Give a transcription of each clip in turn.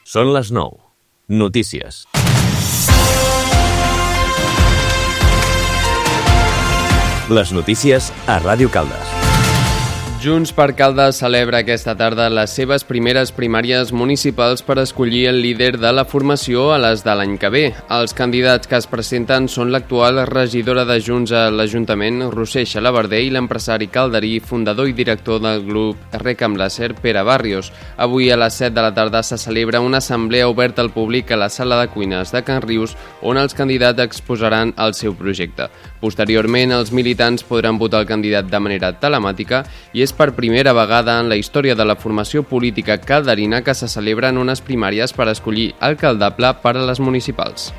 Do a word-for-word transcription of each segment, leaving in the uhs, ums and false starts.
Són les nou. Notícies. Les notícies a Ràdio Caldes. Junts per Caldes celebra aquesta tarda les seves primeres primàries municipals per escollir el líder de la formació a les de l'any que ve. Els candidats que es presenten són l'actual regidora de Junts a l'Ajuntament, Roser Xalabarder, i l'empresari calderí, fundador i director del grup Recam Láser, Pere Barrios. Avui a les set de la tarda se celebra una assemblea oberta al públic a la sala de cuines de Can Rius, on els candidats exposaran el seu projecte. Posteriorment, els militants podran votar el candidat de manera telemàtica i és per primera vegada en la història de la formació política calderina que se celebren unes primàries per escollir alcaldable per a les municipals.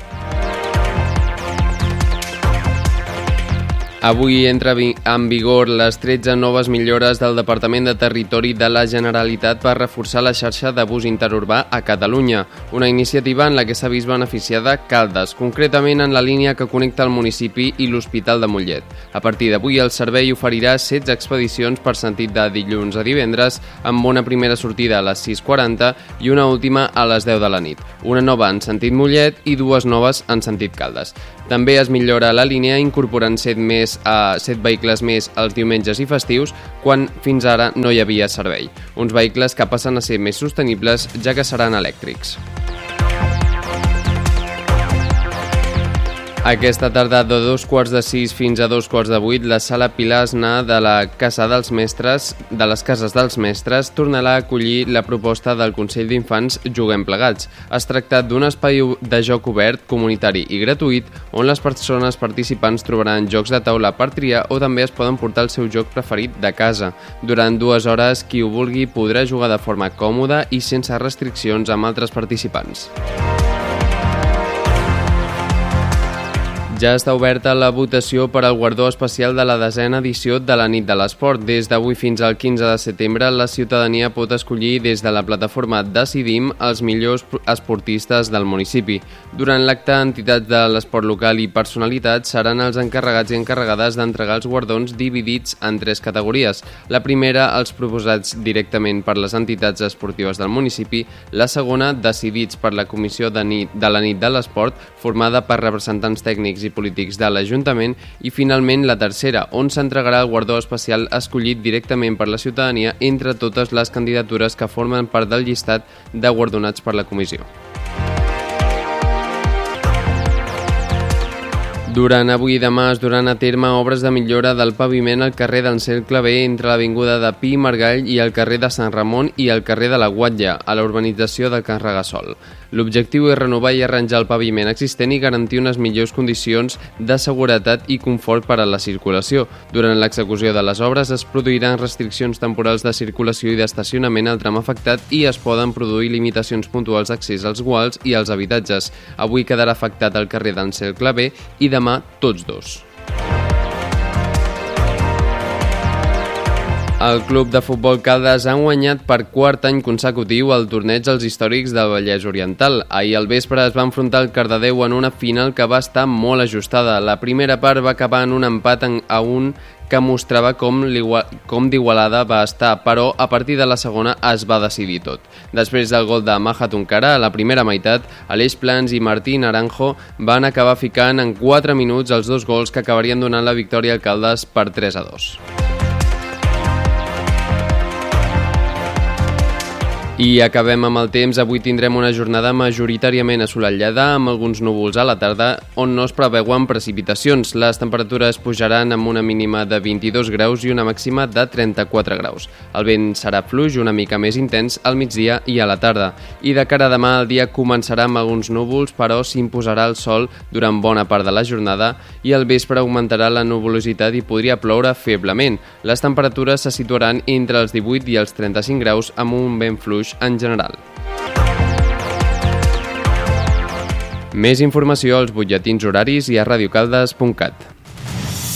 Avui entra en vigor les tretze noves millores del Departament de Territori de la Generalitat per reforçar la xarxa de bus interurbà a Catalunya, una iniciativa en la que s'ha vist beneficiada Caldes, concretament en la línia que connecta el municipi i l'Hospital de Mollet. A partir d'avui el servei oferirà setze expedicions per sentit de dilluns a divendres, amb una primera sortida a les sis quaranta i una última a les deu de la nit, una nova en sentit Mollet i dues noves en sentit Caldes. També es millora la línia incorporant set més a set vehicles més els diumenges i festius, quan fins ara no hi havia servei. Uns vehicles que passen a ser més sostenibles, ja que seran elèctrics. Aquesta tarda de dos quarts de sis fins a dos quarts de vuit, la sala Pilasna de la Casa dels Mestres, de les Cases dels Mestres, tornarà a acollir la proposta del Consell d'Infants Juguem Plegats. Es tracta d'un espai de joc obert, comunitari i gratuït, on les persones participants trobaran jocs de taula per triar o també es poden portar el seu joc preferit de casa. Durant dues hores, qui ho vulgui podrà jugar de forma còmoda i sense restriccions amb altres participants. Ja està oberta la votació per al guardó especial de la desena edició de la Nit de l'Esport. Des d'avui fins al quinze de setembre, la ciutadania pot escollir des de la plataforma Decidim els millors esportistes del municipi. Durant l'acte, entitats de l'esport local i personalitats seran els encarregats i encarregades d'entregar els guardons dividits en tres categories. La primera, els proposats directament per les entitats esportives del municipi. La segona, decidits per la Comissió de, nit, de la Nit de l'Esport, formada per representants tècnics i polítics de l'Ajuntament, i finalment la tercera, on s'entregarà el guardó especial escollit directament per la ciutadania entre totes les candidatures que formen part del llistat de guardonats per la comissió. Durant avui i demà es duran a terme obres de millora del paviment al carrer del Cercle B entre l'avinguda de Pi i Margall i el carrer de Sant Ramon i el carrer de la Guatlla, a la urbanització de Can Regasol. L'objectiu és renovar i arranjar el paviment existent i garantir unes millors condicions de seguretat i confort per a la circulació. Durant l'execució de les obres es produiran restriccions temporals de circulació i d'estacionament al tram afectat i es poden produir limitacions puntuals d'accés als guals i als habitatges. Avui quedarà afectat el carrer del Cercle B i demà tots dos. El Club de Futbol Caldes ha guanyat per quart any consecutiu el torneig als històrics del Vallès Oriental. Ahir al vespre es va enfrontar el Cardedeu en una final que va estar molt ajustada. La primera part va acabar en un empat a un que mostrava com, com d'igualada va estar, però a partir de la segona es va decidir tot. Després del gol de Maja Tonkara, a la primera meitat, Aleix Plans i Martí Naranjo van acabar ficant en quatre minuts els dos gols que acabarien donant la victòria al Caldes per tres a dos. I acabem amb el temps. Avui tindrem una jornada majoritàriament assolellada amb alguns núvols a la tarda on no es preveuen precipitacions. Les temperatures pujaran amb una mínima de vint-i-dos graus i una màxima de trenta-quatre graus. El vent serà fluix una mica més intens al migdia i a la tarda. I de cara a demà el dia començarà amb alguns núvols, però s'imposarà el sol durant bona part de la jornada i al vespre augmentarà la nuvolositat i podria ploure feblement. Les temperatures se situaran entre els divuit i els trenta-cinc graus amb un vent fluix en general. Més informació als butlletins horaris i a radiocaldes punt cat.